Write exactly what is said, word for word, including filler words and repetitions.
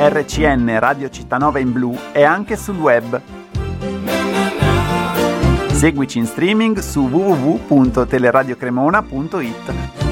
R C N Radio Cittànova in blu e anche sul web. Seguici in streaming su w w w punto teleradiocremona punto it.